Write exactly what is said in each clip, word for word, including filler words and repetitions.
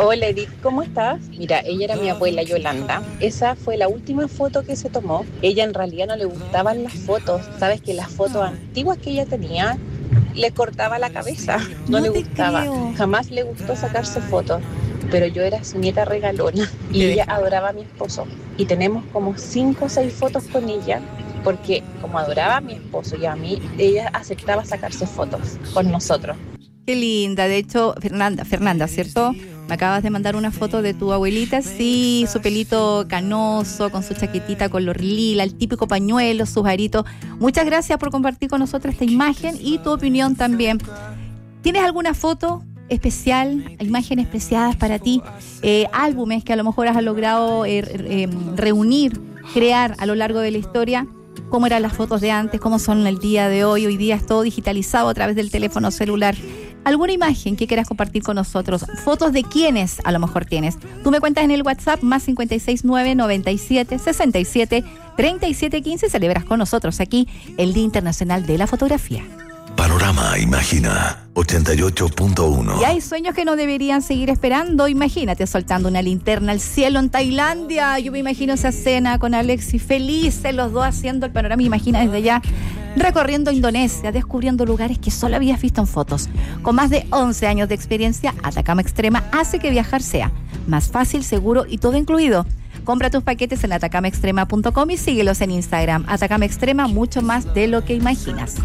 Hola Edith, ¿cómo estás? Mira, ella era mi abuela Yolanda. Esa fue la última foto que se tomó. Ella en realidad no le gustaban las fotos. Sabes que las fotos antiguas que ella tenía le cortaba la cabeza. No, no le gustaba. Creo. Jamás le gustó sacarse fotos. Pero yo era su nieta regalona y ella adoraba a mi esposo. Y tenemos como cinco o seis fotos con ella porque como adoraba a mi esposo y a mí, ella aceptaba sacarse fotos con nosotros. Qué linda. De hecho, Fernanda, Fernanda, ¿cierto? Me acabas de mandar una foto de tu abuelita, sí, su pelito canoso, con su chaquetita color lila, el típico pañuelo, sus aritos. Muchas gracias por compartir con nosotros esta imagen y tu opinión también. ¿Tienes alguna foto especial, imágenes preciadas para ti, eh, álbumes que a lo mejor has logrado eh, eh, reunir, crear a lo largo de la historia? ¿Cómo eran las fotos de antes? ¿Cómo son el día de hoy? Hoy día es todo digitalizado a través del teléfono celular. ¿Alguna imagen que quieras compartir con nosotros? ¿Fotos de quiénes a lo mejor tienes? Tú me cuentas en el WhatsApp más cinco seis nueve, noventa y siete, sesenta y siete, treinta y siete quince. Celebras con nosotros aquí el Día Internacional de la Fotografía. Panorama Imagina ochenta y ocho punto uno. Y hay sueños que no deberían seguir esperando. Imagínate soltando una linterna al cielo en Tailandia. Yo me imagino esa cena con Alexis, felices los dos haciendo el Panorama Imagina desde allá, recorriendo Indonesia, descubriendo lugares que solo habías visto en fotos. Con más de once años de experiencia, Atacama Extrema hace que viajar sea más fácil, seguro y todo incluido. Compra tus paquetes en atacama extrema punto com y síguelos en Instagram. Atacama Extrema, mucho más de lo que imaginas.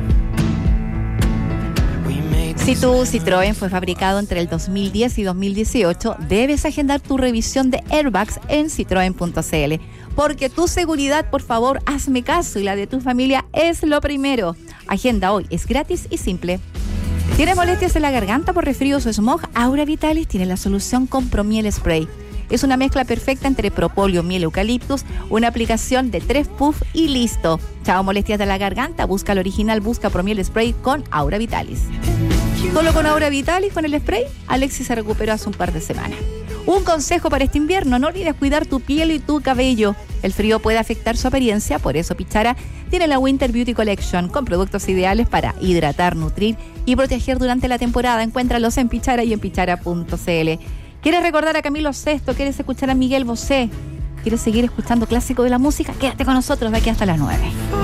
Si tu Citroën fue fabricado entre el dos mil diez y dos mil dieciocho, debes agendar tu revisión de airbags en citroen punto c l. Porque tu seguridad, por favor, hazme caso, y la de tu familia es lo primero. Agenda hoy, es gratis y simple. ¿Tienes molestias en la garganta por resfríos o smog? Aura Vitalis tiene la solución con Promiel Spray. Es una mezcla perfecta entre propóleo, miel, eucaliptus, una aplicación de tres puff y listo. Chao molestias de la garganta, busca el original, busca Promiel Spray con Aura Vitalis. Solo con Aura Vitalis, con el spray, Alexis se recuperó hace un par de semanas. Un consejo para este invierno: no olvides cuidar tu piel y tu cabello. El frío puede afectar su apariencia, por eso Pichara tiene la Winter Beauty Collection con productos ideales para hidratar, nutrir y proteger durante la temporada. Encuéntralos en Pichara y en pichara punto c l. ¿Quieres recordar a Camilo Sesto? ¿Quieres escuchar a Miguel Bosé? ¿Quieres seguir escuchando clásico de la música? Quédate con nosotros de aquí hasta las nueve.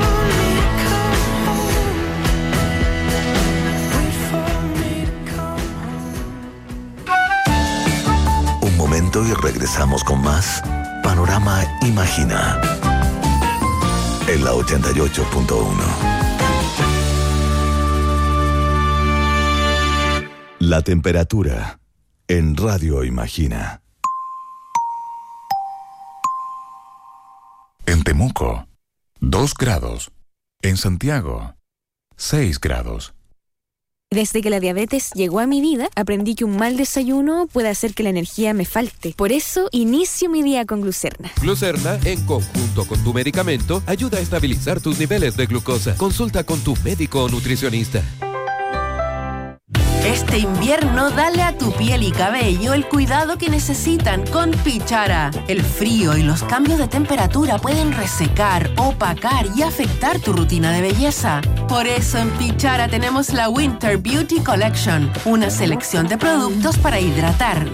Un momento y regresamos con más Panorama Imagina en la ochenta y ocho punto uno. La temperatura en Radio Imagina. En Temuco, dos grados. En Santiago, seis grados. Desde que la diabetes llegó a mi vida, aprendí que un mal desayuno puede hacer que la energía me falte. Por eso, inicio mi día con Glucerna. Glucerna, en conjunto con tu medicamento, ayuda a estabilizar tus niveles de glucosa. Consulta con tu médico o nutricionista. Este invierno dale a tu piel y cabello el cuidado que necesitan con Pichara. El frío y los cambios de temperatura pueden resecar, opacar y afectar tu rutina de belleza. Por eso en Pichara tenemos la Winter Beauty Collection, una selección de productos para hidratar,